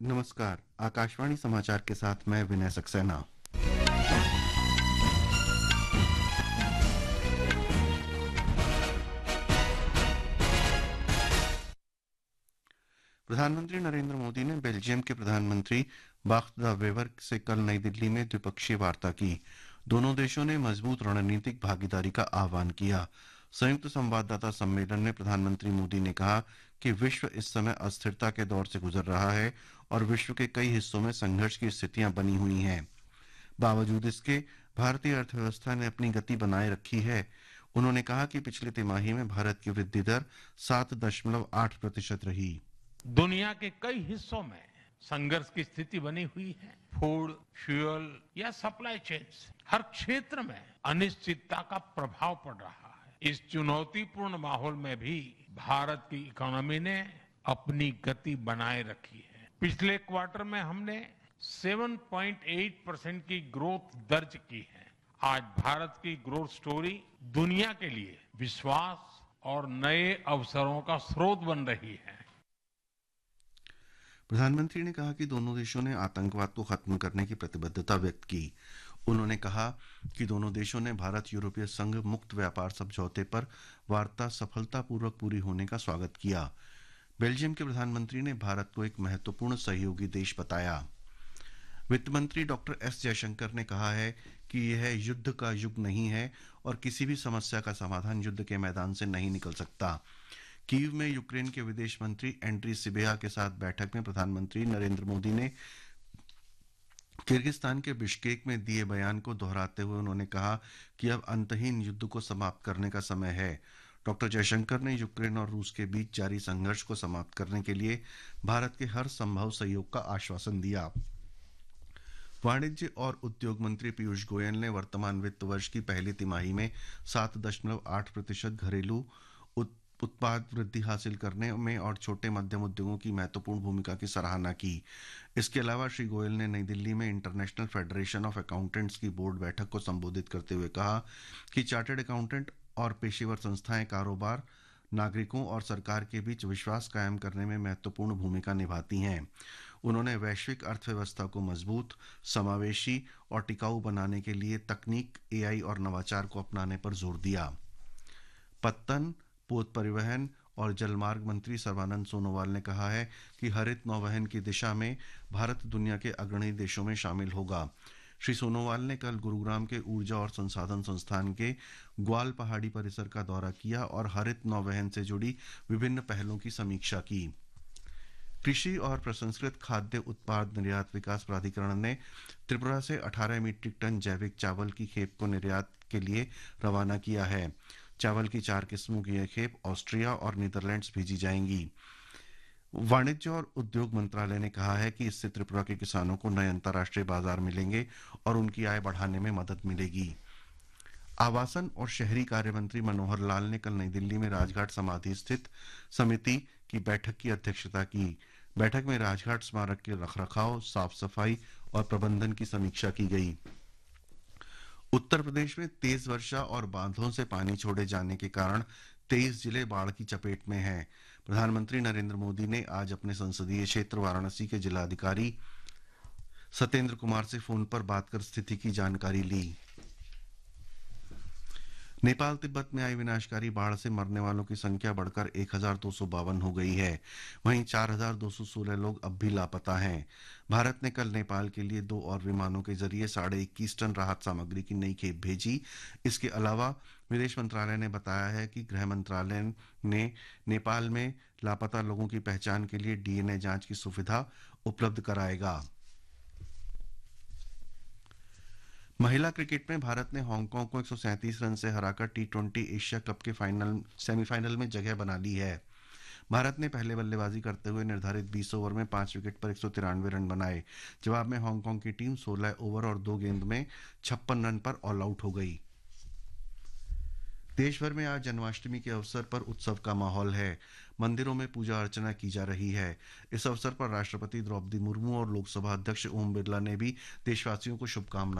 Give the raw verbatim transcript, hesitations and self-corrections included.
नमस्कार। आकाशवाणी समाचार के साथ मैं विनय सक्सेना। प्रधानमंत्री नरेंद्र मोदी ने बेल्जियम के प्रधानमंत्री बाख्त द वेवर से कल नई दिल्ली में द्विपक्षीय वार्ता की। दोनों देशों ने मजबूत रणनीतिक भागीदारी का आह्वान किया। संयुक्त संवाददाता सम्मेलन में प्रधानमंत्री मोदी ने कहा कि विश्व इस समय अस्थिरता के दौर से गुजर रहा है और विश्व के कई हिस्सों में संघर्ष की स्थितियां बनी हुई हैं। बावजूद इसके भारतीय अर्थव्यवस्था ने अपनी गति बनाए रखी है। उन्होंने कहा कि पिछले तिमाही में भारत की वृद्धि दर सात दशमलव आठ प्रतिशत रही। दुनिया के कई हिस्सों में संघर्ष की स्थिति बनी हुई है। फूड, फ्यूल या सप्लाई चेन, हर क्षेत्र में अनिश्चितता का प्रभाव पड़ रहा है। इस चुनौतीपूर्ण माहौल में भी भारत की इकोनॉमी ने अपनी गति बनाए रखी है। पिछले क्वार्टर में हमने सात पॉइंट आठ परसेंट की ग्रोथ दर्ज की है। आज भारत की ग्रोथ स्टोरी दुनिया के लिए विश्वास और नए अवसरों का स्रोत बन रही है। प्रधानमंत्री ने कहा कि दोनों देशों ने आतंकवाद को खत्म करने की प्रतिबद्धता व्यक्त की। उन्होंने कहा कि दोनों देशों ने भारत यूरोपीय संघ मुक्त व्यापार समझौते पर वार्ता सफलतापूर्वक पूरी होने का स्वागत किया। बेल्जियम के प्रधानमंत्री ने भारत को एक महत्वपूर्ण सहयोगी देश बताया। वित्त मंत्री डॉक्टर एस जयशंकर ने कहा है कि यह युद्ध का युग नहीं है और किसी भी समस्या का समाधान युद्ध के मैदान से नहीं निकल सकता। कीव में यूक्रेन के विदेश मंत्री एंड्री सिबिहा के साथ बैठक में प्रधानमंत्री नरेंद्र मोदी ने किर्गिस्तान के बिश्केक में दिए बयान को दोहराते हुए उन्होंने कहा कि अब अंतहीन युद्ध को समाप्त करने का समय है। डॉक्टर जयशंकर ने यूक्रेन और रूस के बीच जारी संघर्ष को समाप्त करने के लिए भारत के हर संभव सहयोग का आश्वासन दिया। वाणिज्य और उद्योग मंत्री पीयूष गोयल ने वर्तमान वित्त वर्ष की पहली तिमाही में सात दशमलव आठ प्रतिशत घरेलू उत्पाद वृद्धि हासिल करने में और छोटे मध्यम उद्योगों की महत्वपूर्ण भूमिका की सराहना की। इसके अलावा श्री गोयल ने नई दिल्ली में इंटरनेशनल फेडरेशन ऑफ अकाउंटेंट्स की बोर्ड बैठक को संबोधित करते हुए कहा कि चार्टर्ड अकाउंटेंट और पेशेवर संस्थाएं कारोबार, नागरिकों और सरकार के बीच विश्वास कायम करने में महत्वपूर्ण भूमिका निभाती हैं। उन्होंने वैश्विक अर्थव्यवस्था को मजबूत, समावेशी और टिकाऊ बनाने के लिए तकनीक, एआई और नवाचार को अपनाने पर जोर दिया। पत्तन, पोत परिवहन और जलमार्ग मंत्री सर्बानंद सोनोवाल ने कहा है कि हरित नौवहन की दिशा में भारत दुनिया के अग्रणी देशों में शामिल होगा। श्री सोनोवाल ने कल गुरुग्राम के ऊर्जा और संसाधन संस्थान के ग्वाल पहाड़ी परिसर का दौरा किया और हरित नौवहन से जुड़ी विभिन्न पहलों की समीक्षा की। कृषि और प्रसंस्कृत खाद्य उत्पाद निर्यात विकास प्राधिकरण ने त्रिपुरा से अठारह मीट्रिक टन जैविक चावल की खेप को निर्यात के लिए रवाना किया है। चावल की चार किस्मों की यह खेप ऑस्ट्रिया और नीदरलैंड्स भेजी जाएंगी। वाणिज्य और उद्योग मंत्रालय ने कहा है कि इससे त्रिपुरा के किसानों को नए अंतर्राष्ट्रीय बाजार मिलेंगे और उनकी आय बढ़ाने में मदद मिलेगी। आवासन और शहरी कार्य मंत्री मनोहर लाल ने कल नई दिल्ली में राजघाट समाधि स्थित समिति की बैठक की अध्यक्षता की। बैठक में राजघाट स्मारक के रखरखाव, साफ सफाई और प्रबंधन की समीक्षा की गई। उत्तर प्रदेश में तेज वर्षा और बांधों से पानी छोड़े जाने के कारण तेईस जिले बाढ़ की चपेट में हैं। प्रधानमंत्री नरेंद्र मोदी ने आज अपने संसदीय क्षेत्र वाराणसी के जिलाधिकारी सत्येंद्र कुमार से फोन पर बात कर स्थिति की जानकारी ली। नेपाल तिब्बत में आई विनाशकारी बाढ़ से मरने वालों की संख्या बढ़कर एक हजार दो सौ बावन हो गई है। वहीं चार हजार दो सौ सोलह लोग अब भी लापता हैं। भारत ने कल नेपाल के लिए दो और विमानों के जरिए साढ़े इक्कीस टन राहत सामग्री की नई खेप भेजी। इसके अलावा विदेश मंत्रालय ने बताया है कि गृह मंत्रालय ने नेपाल में लापता लोगों की पहचान के लिए डीएनए जांच की सुविधा उपलब्ध कराएगा। महिला क्रिकेट में भारत ने हांगकांग को एक सौ सैंतीस रन से हराकर टी ट्वेंटी एशिया कप के फाइनल सेमीफाइनल में जगह बना ली है। भारत ने पहले बल्लेबाजी करते हुए निर्धारित बीस ओवर में पांच विकेट पर एक सौ तिरानवे रन बनाए। जवाब में हांगकांग की टीम सोलह ओवर और दो गेंद में छप्पन रन पर ऑल आउट हो गई। देश भर में आज जन्माष्टमी के अवसर पर उत्सव का माहौल है। मंदिरों में पूजा अर्चना की जा रही है। इस अवसर पर राष्ट्रपति द्रौपदी मुर्मू और लोकसभा अध्यक्ष ओम बिरला ने भी देशवासियों को शुभकामनाएं